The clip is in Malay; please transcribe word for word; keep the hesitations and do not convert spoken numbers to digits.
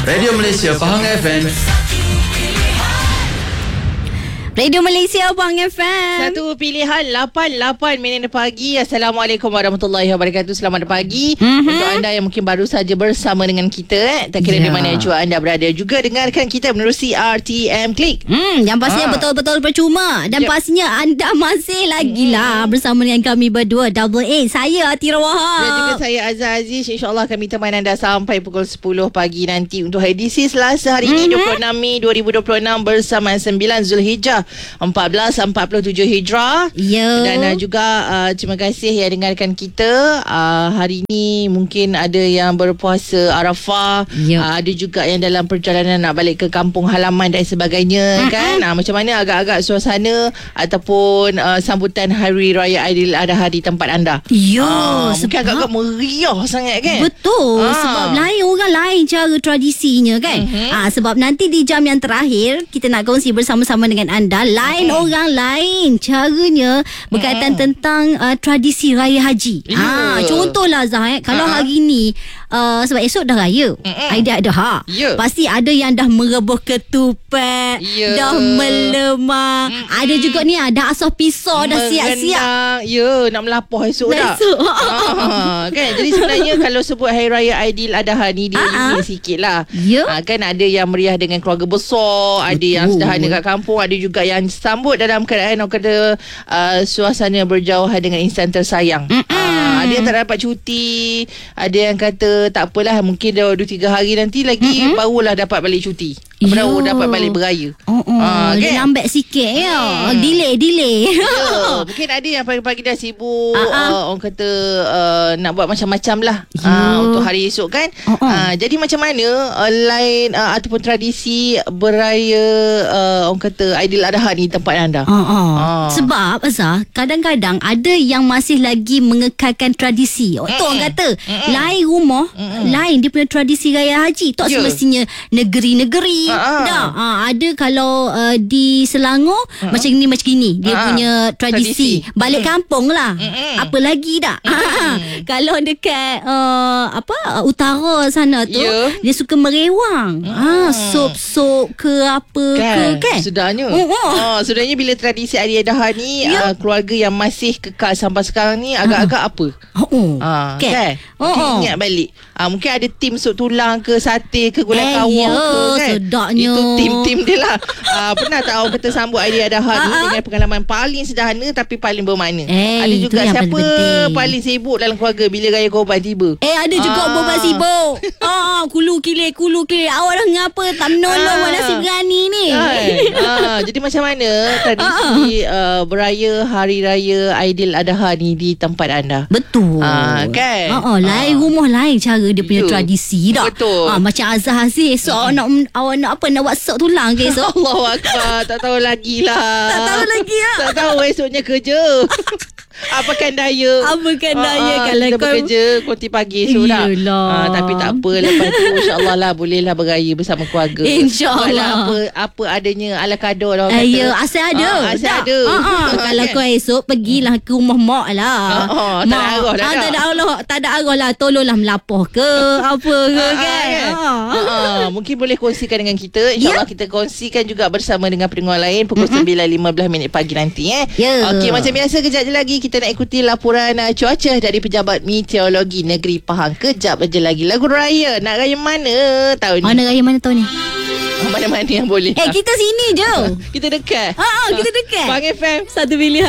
Radio Malaysia Pahang F M. Radio Malaysia Pahang F M. Satu pilihan lapan lapan minit pagi. Assalamualaikum warahmatullahi wabarakatuh. Selamat pagi mm-hmm. untuk anda yang mungkin baru saja bersama dengan kita, eh. Tak kira yeah. di mana jua anda berada, juga dengarkan kita menerusi R T M Click. Hmm, yang pastinya ah. betul-betul percuma. Dan yep. pastinya anda masih lagi lah hmm. bersama dengan kami berdua, Double A. Saya Atira Wahab. Dan juga saya Azhar Aziz. InsyaAllah kami teman anda sampai pukul sepuluh pagi nanti untuk edisi Selasa hari mm-hmm. ini dua puluh enam Mei dua ribu dua puluh enam bersama sembilan Zulhijjah empat belas empat puluh tujuh Hijrah. Yo. Dan uh, juga uh, terima kasih yang dengarkan kita. Uh, hari ini mungkin ada yang berpuasa Arafah. Uh, ada juga yang dalam perjalanan nak balik ke kampung halaman dan sebagainya. Mm-hmm. Kan? Uh, macam mana agak-agak suasana ataupun uh, sambutan Hari Raya Aidiladha di tempat anda? Yo, uh, sebab mungkin agak-agak meriah sangat kan? Betul. Uh. Sebab lain orang lain cara tradisinya kan? Mm-hmm. Uh, sebab nanti di jam yang terakhir kita nak kongsi bersama-sama dengan anda. Lain Hmm. orang lain caranya berkaitan hmm. tentang uh, tradisi raya haji. Yeah. Ha, contohlah Zah, eh, kalau uh-huh. hari ni uh, sebab esok dah raya, uh-huh. Aidiladha. Yeah. Pasti ada yang dah merebus ketupat, yeah. dah melemah. Uh-huh. Ada juga ni dah asah pisau, dah siap-siap. Ya, yeah, nak melapah esok dah. Esok. Ha, kan? Jadi sebenarnya kalau sebut Hari Raya Aidiladha ni dia uh-huh. unik sikit lah. Yeah. Ha, kan ada yang meriah dengan keluarga besar, ada Betul. yang sederhana kat kampung, ada juga yang sambut dalam keadaan orang kata uh, suasana berjauhan dengan insan tersayang. Uh, ada yang tak dapat cuti, ada yang kata tak apalah, mungkin dah dua tiga hari nanti lagi Mm-mm. barulah dapat balik cuti. Baru dapat balik beraya. Oh, oh. Uh, kan? Dia lambat sikit ya. Hmm. Delay, delay. Yeah. Mungkin ada yang pagi-pagi dah sibuk. Uh-huh. Uh, orang kata uh, nak buat macam-macam lah yeah. uh, untuk hari esok kan. Uh-huh. Uh, jadi macam mana uh, lain uh, ataupun tradisi beraya uh, orang kata Aidiladha ni tempat anda? Uh-huh. Uh. Sebab Azhar, kadang-kadang ada yang masih lagi mengekalkan tradisi. Oh, tu orang kata Mm-mm. lain rumah, Mm-mm. lain dia punya tradisi raya haji. Tak yeah. semestinya negeri-negeri. Uh-huh. Dah, ha, ada kalau uh, di Selangor uh-huh. macam ni macam gini dia uh-huh. punya tradisi, tradisi. balik uh-huh. kampung lah. Uh-huh. Apa lagi dah. Uh-huh. Kalau dekat uh, apa utara sana tu yeah. dia suka merewang. Uh-huh. Ha, sup-sup ke apa kan? ke kan. Sudahnya. Uh-huh. Oh, sudahnya bila tradisi Aidiladha ni yeah. uh, keluarga yang masih kekal sampai sekarang ni agak-agak uh-huh. apa? Uh-huh. Uh, kan. kan? Uh-huh. Ingat balik. Uh, mungkin ada tim sup tulang ke, sate ke, gulai eh, kawah yeah. ke kan. Sedaknya. Itu tim-tim dia lah. uh, Pernah tak orang kata sambut Aidiladha ni dengan pengalaman paling sederhana tapi paling bermakna? Eh, ada juga siapa paling, paling sibuk dalam keluarga bila raya korban tiba? Eh, ada juga ah. berbual sibuk. Ah, kulu kilir, kulu kilir. Awak dah ngapa tak menolong ah. nasi berani ni? ah, jadi macam mana tradisi ah. uh, beraya Hari Raya Aidiladha ni di tempat anda? Betul. Ah, kan? Ah, ah, lain ah. rumah lain cara dia punya yeah. tradisi dah. Betul. Ah, macam Azhar Aziz, esok awak nak awak nak apa, nak buat sok tulang ke esok? Allahu Akbar, tak tahu lagi lah. Tak tahu lagi ya. Tak tahu esoknya kerja. Apakan daya. Apakan daya ah, kalau kita kau bekerja konti pagi esok dah. Ah, tapi tak apa, lepas tu insya-Allah lah bolehlah beraya bersama keluarga. Insya-Allah. Apa apa adanya ala kadar lah kata. Eh, ya, asal ada. Ah, asal tak. ada. Ah, ah. Kalau kau esok pergilah ke rumah mak lah. Ah, ah, tak ada arah dah. Ah, tak ada arah, tak ada arah lah. Tolonglah melapor ke apa ke ah, kan. kan? Ah. Ah, ah. Mungkin boleh kongsikan dengan kita. InsyaAllah yeah. kita kongsikan juga bersama dengan pendengar lain pukul mm-hmm. sembilan lima belas minit pagi nanti eh. Yeah. Okey, macam biasa kejap je lagi kita nak ikuti laporan uh, cuaca dari Pejabat Meteorologi Negeri Pahang. Kejap je lagi. Lagu raya nak raya mana tahun ni? Mana raya mana tahun ni? Mana-mana yang boleh. Eh, kita sini je. Kita dekat. Ha, kita dekat. Pahang F M. Satu pilihan.